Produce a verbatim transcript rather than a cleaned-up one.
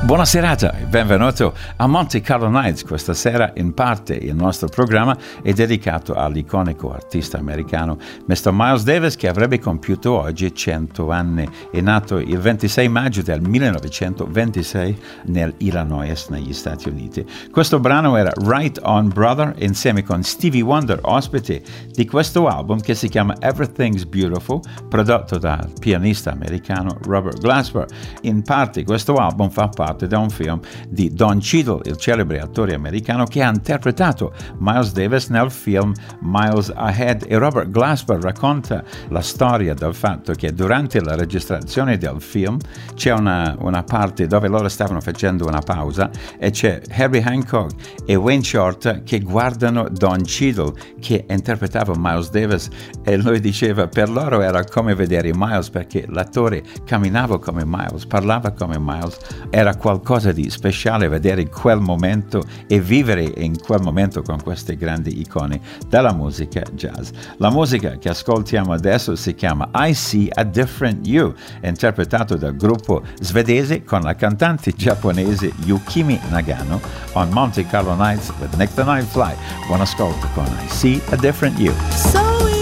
Buona serata e benvenuto a Monte Carlo Nights. Questa sera in parte il nostro programma è dedicato all'iconico artista americano mister Miles Davis, che avrebbe compiuto oggi cento anni. È nato il ventisei maggio del millenovecentoventisei nell'Illinois, negli Stati Uniti. Questo brano era Right On Brother, insieme con Stevie Wonder, ospite di questo album che si chiama Everything's Beautiful, prodotto dal pianista americano Robert Glasper. In parte questo album fa parte da un film di Don Cheadle, il celebre attore americano che ha interpretato Miles Davis nel film Miles Ahead, e Robert Glasper racconta la storia del fatto che durante la registrazione del film c'è una, una parte dove loro stavano facendo una pausa e c'è Herbie Hancock e Wayne Shorter che guardano Don Cheadle che interpretava Miles Davis, e lui diceva per loro era come vedere Miles, perché l'attore camminava come Miles, parlava come Miles, era qualcosa di speciale vedere quel momento e vivere in quel momento con queste grandi icone della musica jazz. La musica che ascoltiamo adesso si chiama I See a Different You, interpretato dal gruppo svedese con la cantante giapponese Yukimi Nagano on Monte Carlo Nights with Nick the Nightfly. Buon ascolto con I See a Different You. So